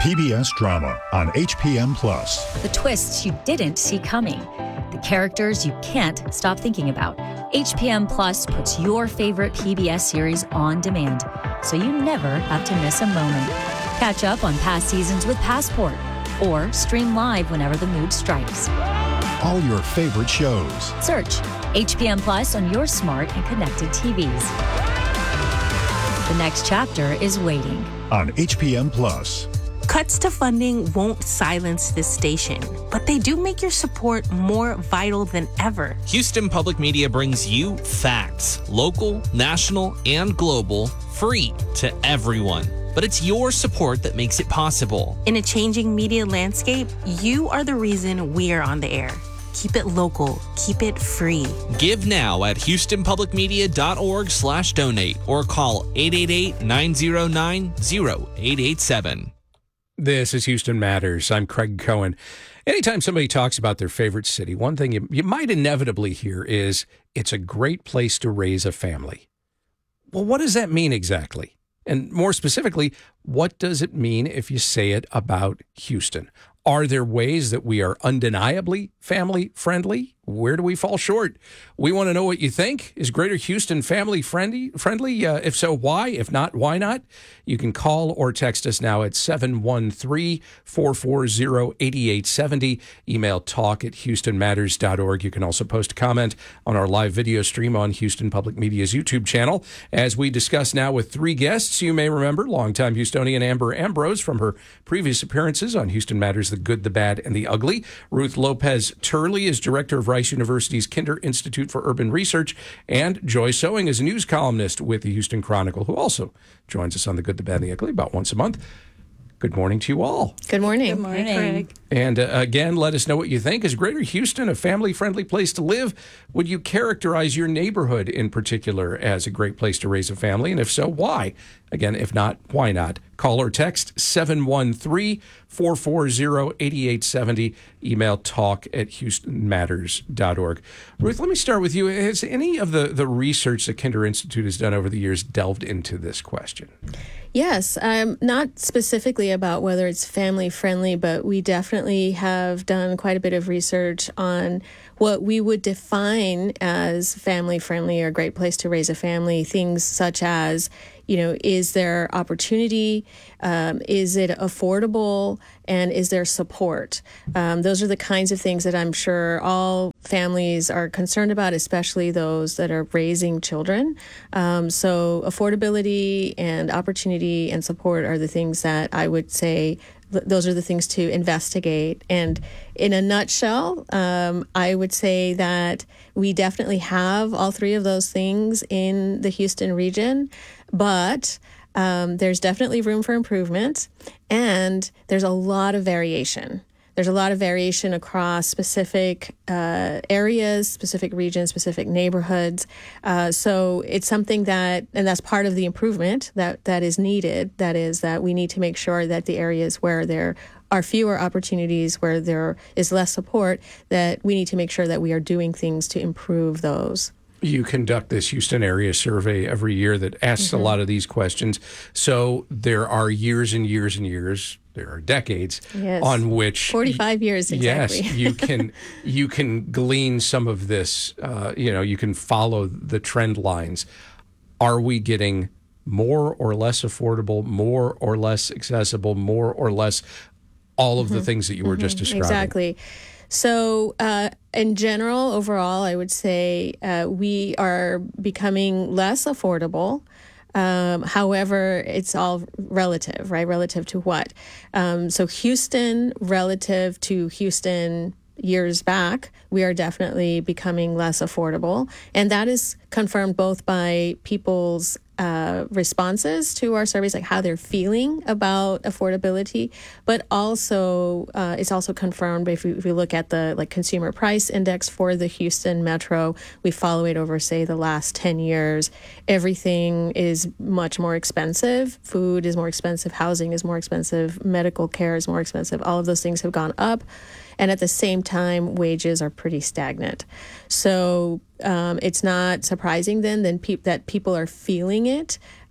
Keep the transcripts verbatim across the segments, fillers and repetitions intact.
P B S drama on H P M Plus. The twists you didn't see coming. The characters you can't stop thinking about. H P M Plus puts your favorite P B S series on demand, so you never have to miss a moment. Catch up on past seasons with Passport, or stream live whenever the mood strikes. All your favorite shows. Search H P M Plus on your smart and connected T Vs. The next chapter is waiting. On H P M Plus. Cuts to funding won't silence this station, but they do make your support more vital than ever. Houston Public Media brings you facts, local, national, and global, free to everyone. But it's your support that makes it possible. In a changing media landscape, you are the reason we are on the air. Keep it local. Keep it free. Give now at houstonpublicmedia.org slash donate or call eight eight eight, nine zero nine, zero eight eight seven. This is Houston Matters. I'm Craig Cohen. Anytime somebody talks about their favorite city, one thing you, you might inevitably hear is it's a great place to raise a family. Well, what does that mean exactly? And more specifically, what does it mean if you say it about Houston? Are there ways that we are undeniably family friendly? Where do we fall short? We want to know what you think. Is Greater Houston family friendly? Friendly? Uh, if so, why? If not, why not? You can call or text us now at seven one three, four four zero, eight eight seven zero. Email talk at houston matters dot org. You can also post a comment on our live video stream on Houston Public Media's YouTube channel. As we discuss now with three guests, you may remember longtime Houstonian Amber Ambrose from her previous appearances on Houston Matters, The Good, the Bad, and the Ugly. Ruth Lopez Turley is director of Rice University's Kinder Institute for Urban Research, and Joy Sewing is a news columnist with the Houston Chronicle, who also joins us on The Good, the Bad, and the Ugly about once a month. Good morning to you all. Good morning. Good morning, Craig. And uh, again, let us know what you think. Is Greater Houston a family-friendly place to live? Would you characterize your neighborhood in particular as a great place to raise a family? And if so, why? Again, if not, why not? Call or text seven one three, four four zero, eight eight seven zero. Email talk at houston matters dot org. Ruth, let me start with you. Has any of the, the research the Kinder Institute has done over the years delved into this question? Yes, um, not specifically about whether it's family friendly, but we definitely have done quite a bit of research on what we would define as family friendly or a great place to raise a family. Things such as, you know, is there opportunity? Um, is it affordable? And is there support? Um, those are the kinds of things that I'm sure all families are concerned about, especially those that are raising children. Um, so affordability and opportunity and support are the things that I would say th- those are the things to investigate. And in a nutshell, um, I would say that we definitely have all three of those things in the Houston region, but um, there's definitely room for improvement, and there's a lot of variation. There's a lot of variation across specific uh, areas, specific regions, specific neighborhoods. Uh, so it's something that, and that's part of the improvement that, that is needed. That is that we need to make sure that the areas where there are fewer opportunities, where there is less support, that we need to make sure that we are doing things to improve those. You conduct this Houston area survey every year that asks mm-hmm. a lot of these questions. So there are years and years and years, there are decades yes. on which forty-five years exactly. Yes, you can you can glean some of this. Uh, you know, you can follow the trend lines. Are we getting more or less affordable, more or less accessible, more or less all of mm-hmm. the things that you were mm-hmm. just describing? Exactly. So uh, in general, overall, I would say uh, we are becoming less affordable. Um, however, it's all relative, right? Relative to what? Um, so Houston, relative to Houston years back, we are definitely becoming less affordable. And that is confirmed both by people's uh, responses to our surveys, like how they're feeling about affordability, but also uh, it's also confirmed if we, if we look at the like consumer price index for the Houston metro. We follow it over, say, the last ten years. Everything is much more expensive. Food is more expensive. Housing is more expensive. Medical care is more expensive. All of those things have gone up. And at the same time, wages are pretty stagnant. So um, it's not surprising then, then pe- that people are feeling it.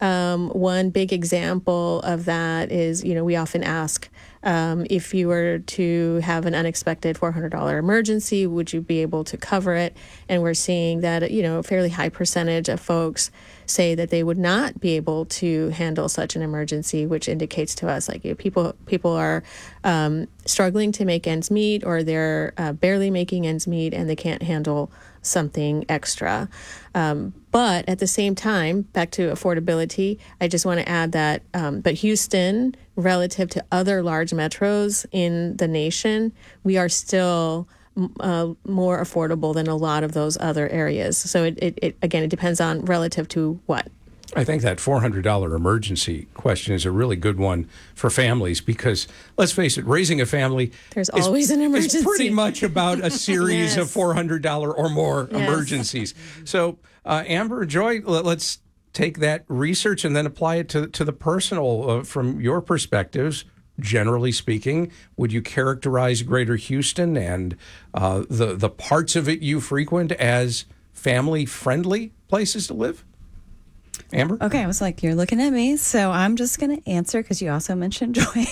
Um, one big example of that is, you know, we often ask um, if you were to have an unexpected four hundred dollars emergency, would you be able to cover it? And we're seeing that, you know, a fairly high percentage of folks say that they would not be able to handle such an emergency, which indicates to us like you know, people people are um, struggling to make ends meet, or they're uh, barely making ends meet, and they can't handle something extra. Um, but at the same time, back to affordability, I just want to add that, um, but Houston, relative to other large metros in the nation, we are still uh, more affordable than a lot of those other areas. So it, it, it again, it depends on relative to what. I think that four hundred dollars emergency question is a really good one for families because, let's face it, raising a family There's is, always an emergency. is pretty much about a series Yes. of four hundred dollars or more Yes. emergencies. So, uh, Amber, Joy, let, let's take that research and then apply it to, to the personal. Uh, from your perspectives, generally speaking, would you characterize Greater Houston and uh, the, the parts of it you frequent as family-friendly places to live? Amber? Okay, I was like, you're looking at me, so I'm just going to answer because you also mentioned Joy.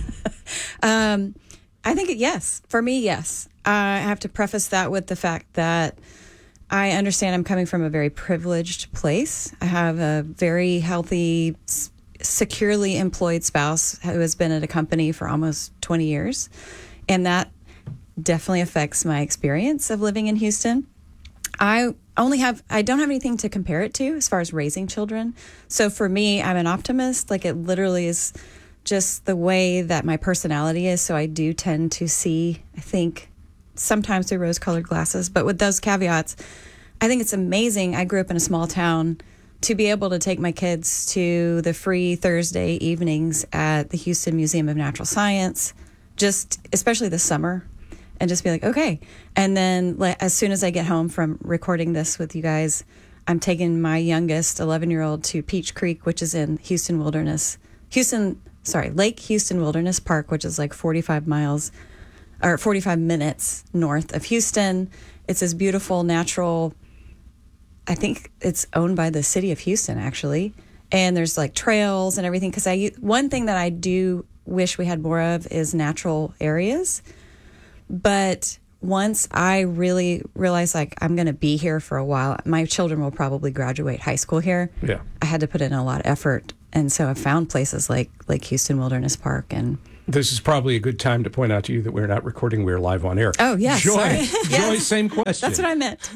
um, I think, yes. For me, yes. I have to preface that with the fact that I understand I'm coming from a very privileged place. I have a very healthy, s- securely employed spouse who has been at a company for almost twenty years, and that definitely affects my experience of living in Houston. I only have, I don't have anything to compare it to as far as raising children. So for me, I'm an optimist. Like it literally is just the way that my personality is. So I do tend to see, I think, sometimes through rose-colored glasses. But with those caveats, I think it's amazing. I grew up in a small town to be able to take my kids to the free Thursday evenings at the Houston Museum of Natural Science, just especially this summer. And just be like, okay. And then like, as soon as I get home from recording this with you guys, I'm taking my youngest eleven-year-old to Peach Creek, which is in Houston Wilderness. Houston, sorry, Lake Houston Wilderness Park, which is like forty-five miles or forty-five minutes north of Houston. It's this beautiful natural, I think it's owned by the city of Houston, actually. And there's like trails and everything. Because I one thing that I do wish we had more of is natural areas. But once I really realized, like, I'm going to be here for a while, my children will probably graduate high school here. Yeah. I had to put in a lot of effort. And so I found places like, like Houston Wilderness Park. And this is probably a good time to point out to you that we're not recording. We're live on air. Oh, yes. Joy, Sorry. Joy, Yes. same question. That's what I meant.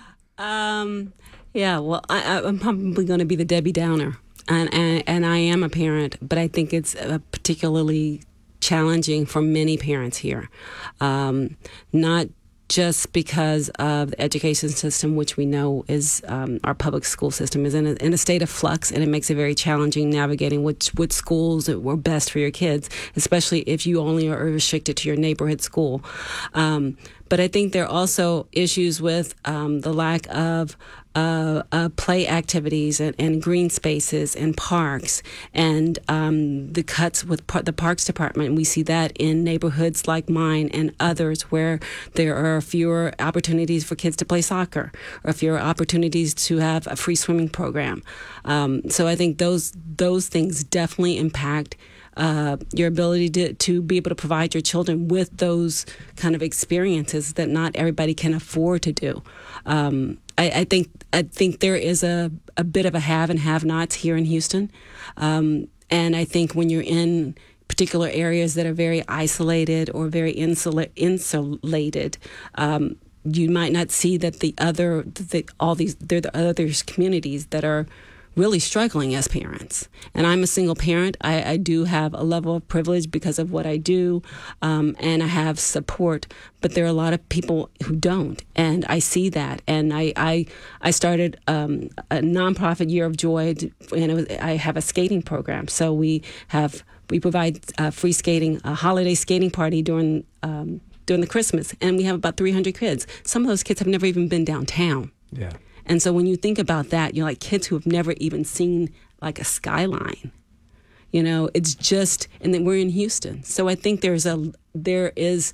Um, yeah, well, I, I'm probably going to be the Debbie Downer. And, and, and I am a parent, but I think it's a particularly challenging for many parents here, um, not just because of the education system, which we know is um, our public school system is in a, in a state of flux, and it makes it very challenging navigating which, which schools were best for your kids, especially if you only are restricted to your neighborhood school. Um, but I think there are also issues with um, the lack of Uh, uh, play activities and, and green spaces and parks and um, the cuts with par- the Parks Department. We see that in neighborhoods like mine and others where there are fewer opportunities for kids to play soccer or fewer opportunities to have a free swimming program. Um, so I think those those things definitely impact Uh, your ability to, to be able to provide your children with those kind of experiences that not everybody can afford to do. Um, I, I think I think there is a, a bit of a have and have-nots here in Houston. Um, and I think when you're in particular areas that are very isolated or very insula- insulated, um, you might not see that the other, the, all these, there are the other communities that are really struggling as parents. And I'm a single parent. I, I do have a level of privilege because of what I do, um, and I have support, but there are a lot of people who don't, and I see that. And I I, I started um, a nonprofit Year of Joy, and it was, I have a skating program. So we have we provide uh, free skating, a holiday skating party during um, during the Christmas, and we have about three hundred kids. Some of those kids have never even been downtown. Yeah. And so when you think about that, you're like kids who have never even seen like a skyline. You know, it's just, and then we're in Houston. So I think there's a, there is,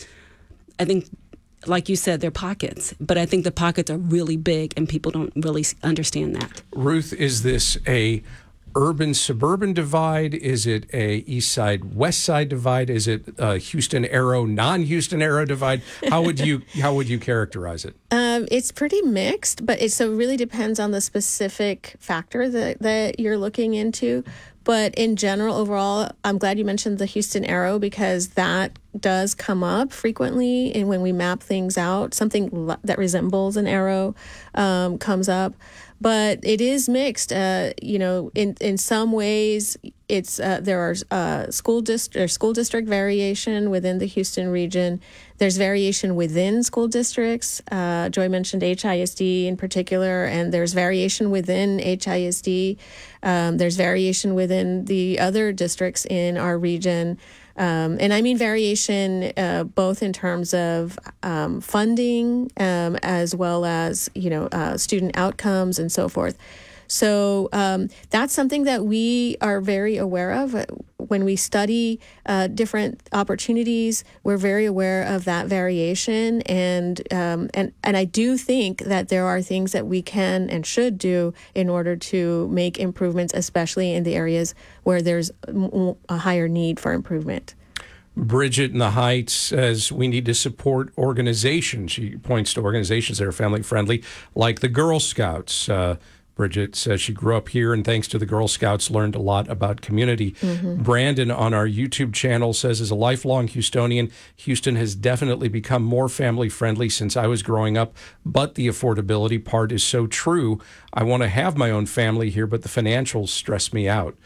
I think, like you said, there are pockets, but I think the pockets are really big and people don't really understand that. Ruth, is this a urban-suburban divide? Is it a east side-west side divide? Is it a Houston Aero, non-Houston Aero divide? How would you how would you characterize it? Um, it's pretty mixed, but it so really depends on the specific factor that, that you're looking into. But in general, overall, I'm glad you mentioned the Houston Aero because that does come up frequently. And when we map things out, something that resembles an arrow um, comes up. But it is mixed. Uh, you know, in, in some ways, it's uh, there are uh, school district or school district variation within the Houston region. There's variation within school districts. Uh, Joy mentioned H I S D in particular, and there's variation within H I S D. Um, there's variation within the other districts in our region. Um, and I mean variation uh, both in terms of um, funding um, as well as, you know, uh, student outcomes and so forth. So um, that's something that we are very aware of. When we study uh, different opportunities, we're very aware of that variation. And, um, and, and I do think that there are things that we can and should do in order to make improvements, especially in the areas where there's a higher need for improvement. Bridget in the Heights says we need to support organizations. She points to organizations that are family friendly, like the Girl Scouts. Uh, Bridget says she grew up here and thanks to the Girl Scouts learned a lot about community. Mm-hmm. Brandon on our YouTube channel says, as a lifelong Houstonian, Houston has definitely become more family friendly since I was growing up, but the affordability part is so true. I want to have my own family here, but the financials stress me out.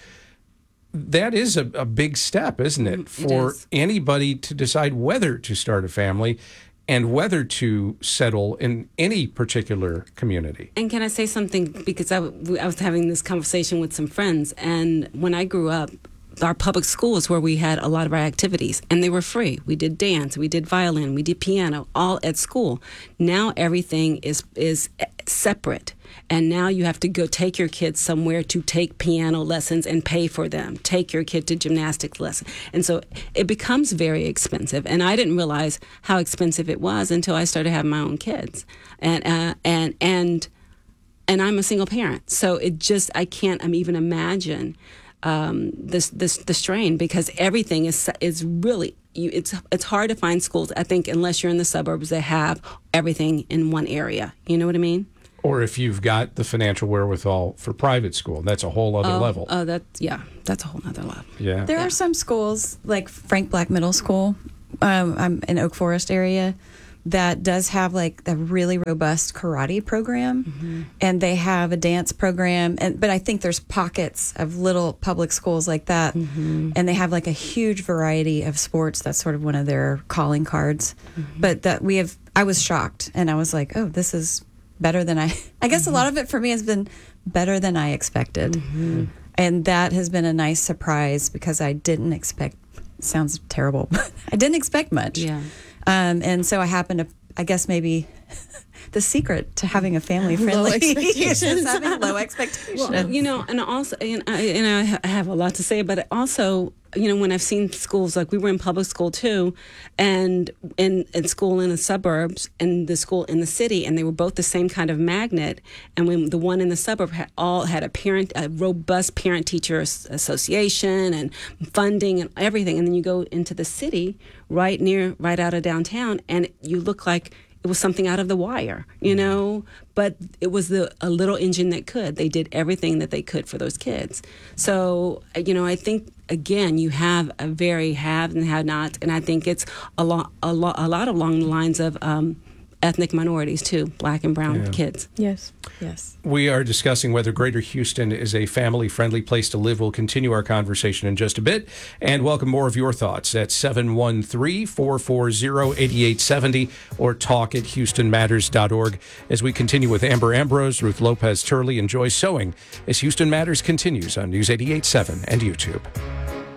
That is a, a big step, isn't it, for it anybody to decide whether to start a family and whether to settle in any particular community. And can I say something? Because I, I was having this conversation with some friends, and when I grew up, our public schools where we had a lot of our activities, and they were free. We did dance, we did violin, we did piano, all at school. Now everything is is separate. And now you have to go take your kids somewhere to take piano lessons and pay for them. Take your kid to gymnastics lessons. And so it becomes very expensive. And I didn't realize how expensive it was until I started having my own kids. And uh, and and and I'm a single parent. So it just, I can't even imagine um, this this the strain, because everything is is really, you, it's it's hard to find schools, I think, unless you're in the suburbs that have everything in one area. You know what I mean? Or if you've got the financial wherewithal for private school, that's a whole other oh, level. Oh, that's, yeah, that's a whole other level. Yeah. There yeah. are some schools, like Frank Black Middle School, um, I'm in Oak Forest area, that does have like a really robust karate program, mm-hmm. and they have a dance program. And but I think there's pockets of little public schools like that, mm-hmm. and they have like a huge variety of sports. That's sort of one of their calling cards. Mm-hmm. But that we have, I was shocked, and I was like, oh, this is better than I, I guess mm-hmm. a lot of it for me has been better than I expected. Mm-hmm. And that has been a nice surprise because I didn't expect, sounds terrible, but I didn't expect much. Yeah. Um, and so I happened to, I guess maybe the secret to having a family friendly is having low expectations. Well, you know, and also, and I, and I have a lot to say, but also, you know, when I've seen schools, like we were in public school too, and in, in school in the suburbs and the school in the city, and they were both the same kind of magnet. And when the one in the suburb had all had a parent, a robust parent-teacher association and funding and everything, and then you go into the city right near, right out of downtown, and you look like it was something out of The Wire, you know, but it was the a little engine that could. They did everything that they could for those kids. So, you know, I think, again, you have a very have and have not, and I think it's a lot, a lot, a lot along the lines of um, ethnic minorities too, black and brown yeah. kids. Yes. Yes. We are discussing whether Greater Houston is a family-friendly place to live. We'll continue our conversation in just a bit and welcome more of your thoughts at seven one three, four four zero, eight eight seven zero or talk at houston matters dot org as we continue with Amber Ambrose, Ruth Lopez Turley, and Joy Sewing as Houston Matters continues on News eighty-eight point seven and YouTube.